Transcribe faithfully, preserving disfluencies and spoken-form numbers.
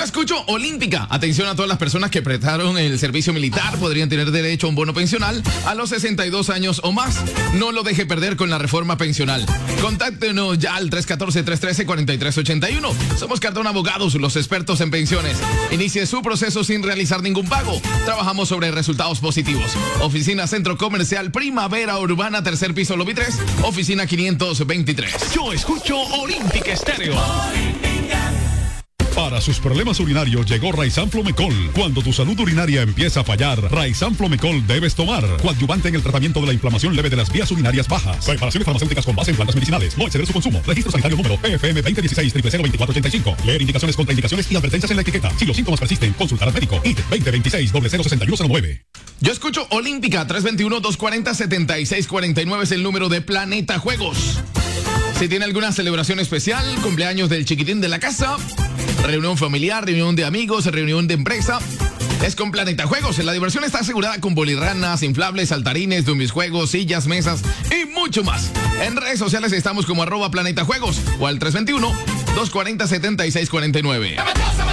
escucho Olímpica. Atención a todas las personas que prestaron el servicio militar. Podrían tener derecho a un bono pensional a los sesenta y dos años o más. No lo deje perder con la reforma pensional. Contáctenos ya al tres uno cuatro, tres uno tres, cuatro tres ocho uno. Somos Cardona Abogados, los expertos en pensiones. Inicie su proceso sin realizar ningún pago. Trabajamos sobre resultados positivos. Oficina Centro Comercial Primavera Urbana, tercer piso, lobby tres, oficina quinientos veintitrés. Yo escucho Olímpica Estéreo. Para sus problemas urinarios llegó Raizan Flomecol. Cuando tu salud urinaria empieza a fallar, Raizan Flomecol debes tomar. Coadyuvante en el tratamiento de la inflamación leve de las vías urinarias bajas. Preparaciones farmacéuticas con base en plantas medicinales. No exceder su consumo. Registro sanitario número P F M veinte dieciséis, cero cero veinticuatro ochenta y cinco. Leer indicaciones, contraindicaciones y advertencias en la etiqueta. Si los síntomas persisten, consultar al médico. I T veinte veintiséis, cero cero sesenta y uno cero nueve. Yo escucho Olímpica. Tres dos uno, dos cuatro cero, setenta y seis cuarenta y nueve es el número de Planeta Juegos. Si tiene alguna celebración especial, cumpleaños del chiquitín de la casa, reunión familiar, reunión de amigos, reunión de empresa, es con Planeta Juegos. La diversión está asegurada con bolirranas, inflables, saltarines, juegos, sillas, mesas y mucho más. En redes sociales estamos como arroba Planeta Juegos o al tres dos uno, dos cuatro cero, setenta y seis cuarenta y nueve.